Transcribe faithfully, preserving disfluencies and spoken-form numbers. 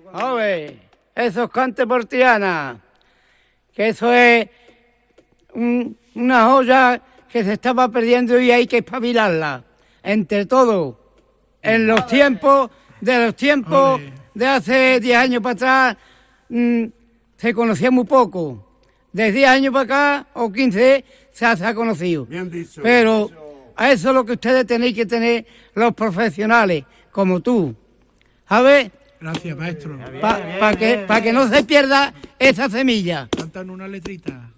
A ver, eso es cante por Triana, que eso es un, una joya que se estaba perdiendo y hay que espabilarla, entre todos, en los tiempos, de los tiempos Ole. de hace diez años para atrás, mmm, se conocía muy poco. De diez años para acá, o quince, se ha, se ha conocido. Bien dicho. Pero a eso es lo que ustedes tenéis que tener los profesionales, como tú. ¿Sabes? Gracias, maestro. Para que, pa que no se pierda esa semilla. Cantan una letrita.